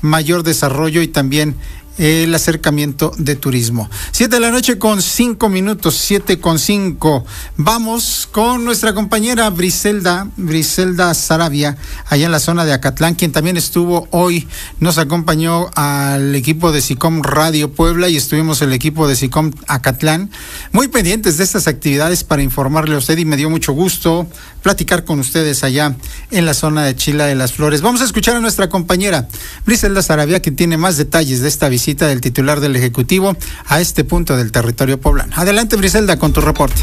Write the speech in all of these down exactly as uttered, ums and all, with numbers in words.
mayor desarrollo y también el acercamiento de turismo. Siete de la noche con cinco minutos, siete con cinco. Vamos con nuestra compañera Briselda, Briselda Saravia, allá en la zona de Acatlán, quien también estuvo hoy, nos acompañó al equipo de SICOM Radio Puebla y estuvimos el equipo de SICOM Acatlán, muy pendientes de estas actividades para informarle a usted, y me dio mucho gusto platicar con ustedes allá en la zona de Chila de las Flores. Vamos a escuchar a nuestra compañera Briselda Saravia, que tiene más detalles de esta visita del titular del Ejecutivo a este punto del territorio poblano. Adelante, Briselda, con tu reporte.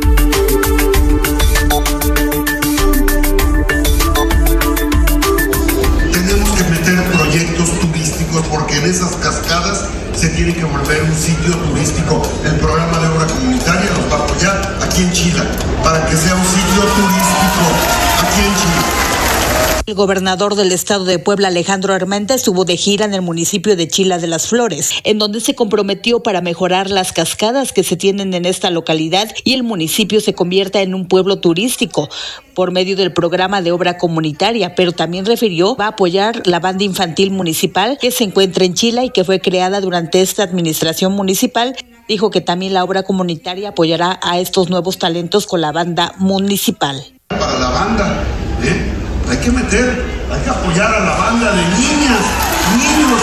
Tenemos que meter proyectos turísticos porque en esas cascadas se tiene que volver un sitio turístico. El programa de obra comunitaria nos va a apoyar aquí en Chila para que sea un sitio turístico aquí en Chila. El gobernador del estado de Puebla, Alejandro Armenta, estuvo de gira en el municipio de Chila de las Flores, en donde se comprometió para mejorar las cascadas que se tienen en esta localidad y el municipio se convierta en un pueblo turístico por medio del programa de obra comunitaria, pero también refirió va a apoyar la banda infantil municipal que se encuentra en Chila y que fue creada durante esta administración municipal. Dijo que también la obra comunitaria apoyará a estos nuevos talentos con la banda municipal. Para la banda, ¿eh? Hay que meter, hay que apoyar a la banda de niñas, niños,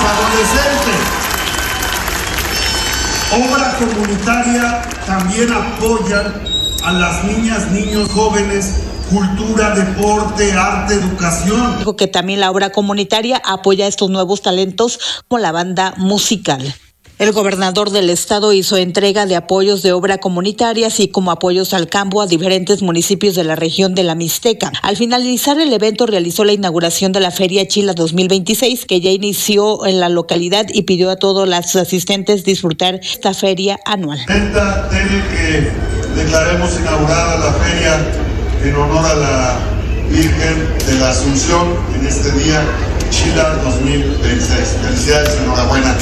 adolescentes. Obra comunitaria también apoyan a las niñas, niños, jóvenes, cultura, deporte, arte, educación. Dijo que también la obra comunitaria apoya a estos nuevos talentos como la banda musical. El gobernador del estado hizo entrega de apoyos de obra comunitaria, así como apoyos al campo a diferentes municipios de la región de la Mixteca. Al finalizar el evento, realizó la inauguración de la Feria Chila dos mil veintiséis, que ya inició en la localidad, y pidió a todos los asistentes disfrutar esta feria anual. Esta tiene que declaremos inaugurada la feria en honor a la Virgen de la Asunción en este día, Chila dos mil veintiséis. Felicidades, enhorabuena.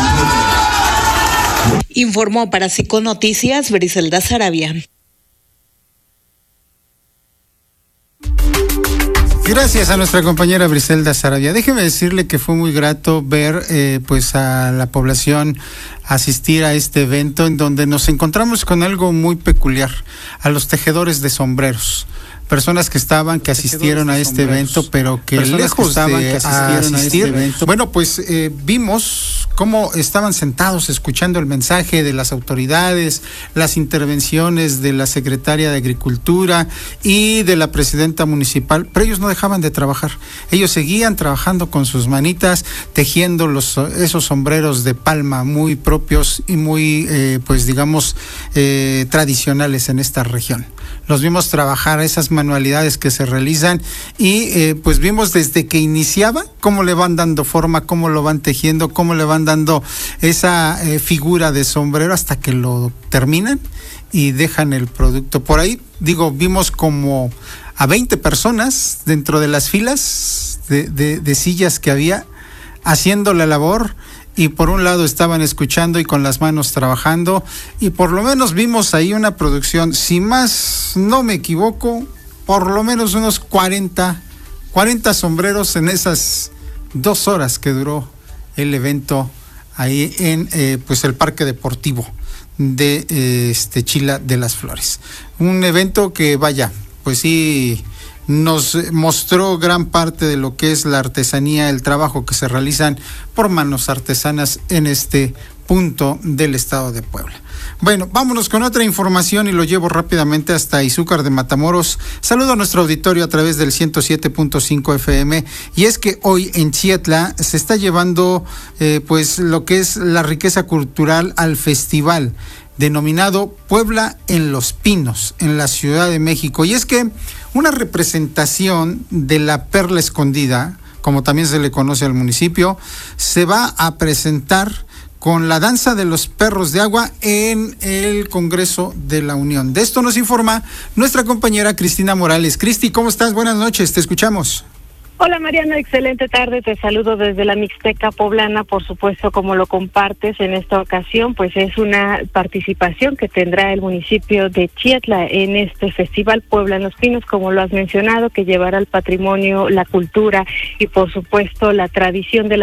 Informó para SICOM Noticias Briselda Saravia. Gracias a nuestra compañera Briselda Saravia. Déjeme decirle que fue muy grato ver eh, pues a la población asistir a este evento, en donde nos encontramos con algo muy peculiar, a los tejedores de sombreros. Personas que estaban, que asistieron a este evento, pero que lejos de asistir, bueno, pues eh, vimos cómo estaban sentados escuchando el mensaje de las autoridades, las intervenciones de la secretaria de Agricultura y de la presidenta municipal, pero ellos no dejaban de trabajar. Ellos seguían trabajando con sus manitas, tejiendo los esos sombreros de palma muy propios y muy, eh, pues digamos, eh, tradicionales en esta región. Los vimos trabajar esas manualidades que se realizan y eh, pues vimos desde que iniciaba cómo le van dando forma, cómo lo van tejiendo, cómo le van dando esa eh, figura de sombrero hasta que lo terminan y dejan el producto. Por ahí, digo, vimos como a veinte personas dentro de las filas de, de, de sillas que había haciendo la labor. Y por un lado estaban escuchando y con las manos trabajando, y por lo menos vimos ahí una producción, si más no me equivoco, por lo menos unos cuarenta, cuarenta sombreros en esas dos horas que duró el evento ahí en eh, pues el Parque Deportivo de eh, este Chila de las Flores. Un evento que, vaya, pues sí, nos mostró gran parte de lo que es la artesanía, el trabajo que se realizan por manos artesanas en este punto del estado de Puebla. Bueno, vámonos con otra información y lo llevo rápidamente hasta Izúcar de Matamoros. Saludo a nuestro auditorio a través del ciento siete punto cinco F M, y es que hoy en Chietla se está llevando eh, pues lo que es la riqueza cultural al festival denominado Puebla en los Pinos, en la Ciudad de México. Y es que una representación de la Perla Escondida, como también se le conoce al municipio, se va a presentar con la danza de los perros de agua en el Congreso de la Unión. De esto nos informa nuestra compañera Cristina Morales. Cristi, ¿cómo estás? Buenas noches, te escuchamos. Hola Mariana, excelente tarde, te saludo desde la Mixteca Poblana, por supuesto, como lo compartes en esta ocasión, pues es una participación que tendrá el municipio de Chietla en este festival Puebla en los Pinos, como lo has mencionado, que llevará al patrimonio, la cultura y por supuesto la tradición de la